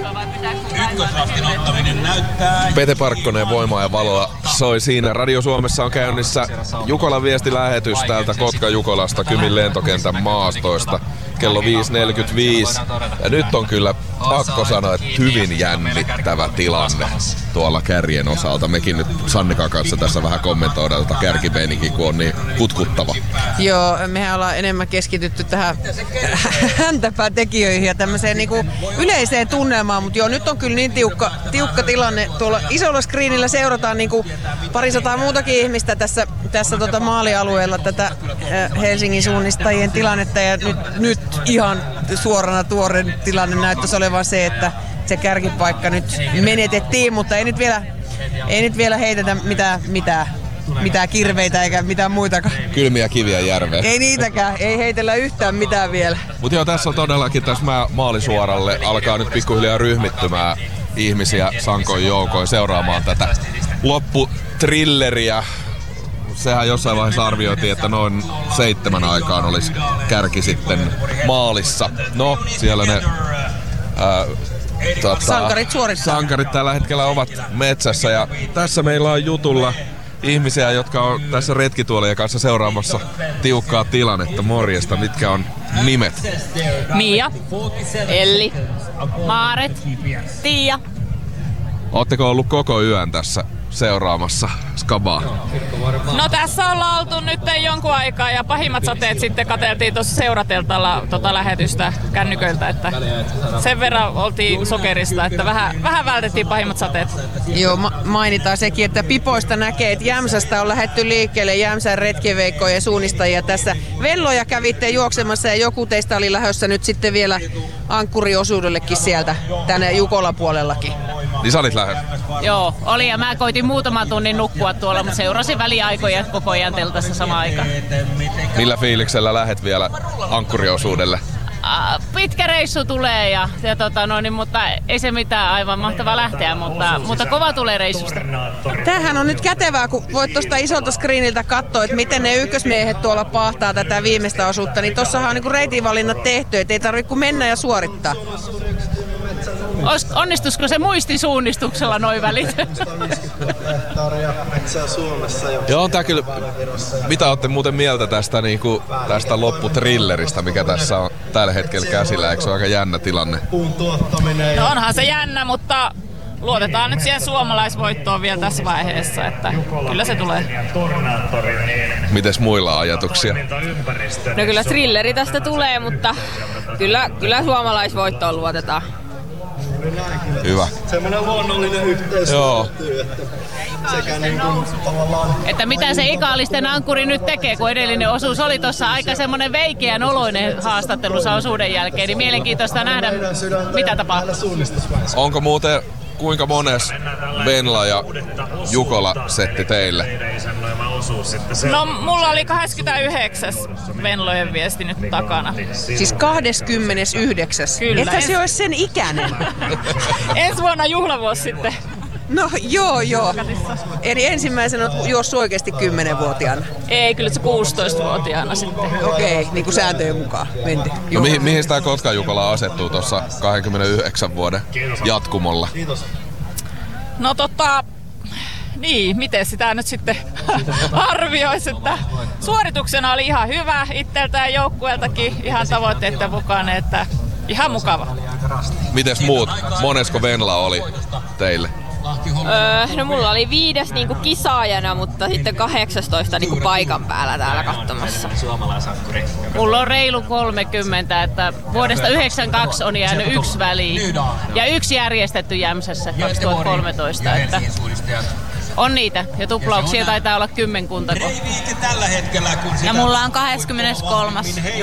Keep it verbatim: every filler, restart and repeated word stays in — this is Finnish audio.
Ykkösrastin ottaminen näyttää. Pete Parkkonen Voimaa ja Valoa soi siinä. Radio Suomessa on käynnissä Jukolan viestilähetys täältä Kotka-Jukolasta Kymin lentokentän maastoista. Kello viisi neljäkymmentäviisi. Ja nyt on kyllä pakko sanoa, että hyvin jännittävä tilanne tuolla kärjen osalta. Mekin nyt Sannikan kanssa tässä vähän kommentoidaan tätä kärkimeininkiä, kun on niin kutkuttava. Joo, mehän ollaan enemmän keskitytty tähän häntäpäätekijöihin ja tämmöiseen niinku yleiseen tunnelmaan, mutta joo, nyt on kyllä niin tiukka, tiukka tilanne. Tuolla isolla screenillä seurataan niinku parisataa muutakin ihmistä tässä, tässä tota maalialueella tätä Helsingin suunnistajien tilannetta ja nyt, nyt ihan suorana tuoren tilanne näyttäisi olevan se, että se kärkipaikka nyt menetettiin, mutta ei nyt vielä, ei nyt vielä heitetä mitään, mitään, mitään kirveitä eikä mitään muitakaan. Kylmiä kiviä järveen. Ei niitäkään, ei heitellä yhtään mitään vielä. Mutta joo, tässä on todellakin tässä maalisuoralle alkaa nyt pikkuhiljaa ryhmittymään ihmisiä sankoin joukoin seuraamaan tätä lopputrilleriä. Sehän jossain vaiheessa arvioitiin, että noin seitsemän aikaan olisi kärki sitten maalissa. No, siellä ne ää, tota, sankarit suorittaa. Sankarit tällä hetkellä ovat metsässä ja tässä meillä on jutulla ihmisiä, jotka on tässä retkituolien kanssa seuraamassa tiukkaa tilannetta. Morjesta, mitkä on nimet? Mia, Elli, Maaret, Tiia. Ootteko ollut koko yön tässä seuraamassa skabaa? No tässä ollaan oltu nyt jonkun aikaa ja pahimmat sateet sitten katseltiin tuossa seurateltalla tota lähetystä kännyköiltä, että sen verran oltiin sokerista, että vähän, vähän vältettiin pahimmat sateet. Joo, ma- mainitaan sekin, että pipoista näkee, että Jämsästä on lähdetty liikkeelle Jämsän retkiveikkojen suunnistajia tässä. Venloja kävitte juoksemassa ja joku teistä oli lähdössä nyt sitten vielä ankkuriosuudellekin sieltä tänne Jukolan puolellakin. Niin sä olit lähdössä? Joo, oli ja mä koitin muutaman tunnin nukkua tuolla, mutta seurasin väliaikoja koko ajan teltassa samaan aikaan. Millä fiiliksellä lähet vielä ankkuriosuudelle? Pitkä reissu tulee, ja, ja tota, no, niin, mutta ei se mitään, aivan mahtava lähteä, mutta, mutta kova tulee reissusta. Tämähän on nyt kätevää, kun voit tuosta isolta screeniltä katsoa, että miten ne ykkösmiehet tuolla pahtaa tätä viimeistä osuutta, niin tossahan on niin reitinvalinnat tehty, että ei tarvitse kuin mennä ja suorittaa. Onnistuisiko se muistisuunnistuksella noin välit? Joo, tää kyllä. Mitä olette muuten mieltä tästä, niin kuin, tästä lopputrilleristä, mikä tässä on tällä hetkellä käsillä? Eikö se ole aika jännä tilanne? No onhan se jännä, mutta luotetaan nyt siihen suomalaisvoittoon vielä tässä vaiheessa, että kyllä se tulee. Mites muilla ajatuksia? No kyllä thrilleri tästä tulee, mutta kyllä, kyllä suomalaisvoittoon luotetaan. Hyvä. Semmoinen luonnollinen yhteistyö, että sekä niin kuin tavallaan... Että mitä se ikaalisten ankkuri nyt tekee, kun edellinen osuus oli tuossa aika semmoinen veikeän oloinen haastattelussa osuuden jälkeen, niin mielenkiintoista nähdä, mitä tapahtuu. Onko muuten kuinka mones Venla ja Jukola setti teille? No mulla oli kahdeskymmenesyhdeksäs Venlojen viesti nyt takana. Siis kahdeskymmenesyhdeksäs Kyllä. Että se olisi sen ikäinen. Ensi vuonna juhlavuosi sitten. No joo joo. Eli ensimmäisenä olet juossut oikeasti kymmenvuotiaana. Ei, kyllä se kuusitoistavuotiaana sitten. Okei, okay, niin kuin sääntöjen mukaan menti. No, mihin, mihin tämä Kotka-Jukola asettuu tuossa kaksikymmentäyhdeksän vuoden jatkumolla? No tota, niin, miten sitä nyt sitten arvioisi, että suorituksena oli ihan hyvä itseltä ja joukkueeltakin ihan tavoitteiden mukainen, että ihan mukava. Mites muut? Monesko Venla oli teille? Öö, no mulla oli viides niinku kisaajana, mutta sitten kahdeksastoista niinku paikan päällä täällä katsomassa. Mulla on reilu kolmekymmentä, että vuodesta yhdeksänkymmentäkaksi on jäänyt yksi väliin ja yksi järjestetty Jämsässä kaksituhattakolmetoista. Että on niitä ja tuplauksia taitaa olla kymmenkunta. Ei viite tällä hetkellä, kun sitä... Ja mulla on kahdeskymmeneskolmas